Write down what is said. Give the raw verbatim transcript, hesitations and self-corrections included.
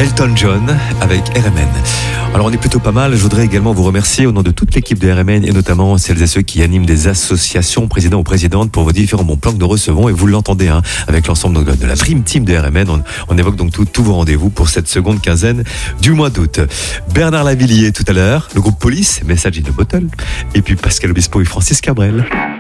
Elton John avec R M N. Alors on est plutôt pas mal. Je voudrais également vous remercier au nom de toute l'équipe de R M N et notamment celles et ceux qui animent des associations, présidents ou présidentes, pour vos différents bons plans que nous recevons. Et vous l'entendez, hein, avec l'ensemble de la Dream Team de R M N. On, on évoque donc tous vos rendez-vous pour cette seconde quinzaine du mois d'août. Bernard Lavillier tout à l'heure, le groupe Police, Message in a Bottle, et puis Pascal Obispo et Francis Cabrel.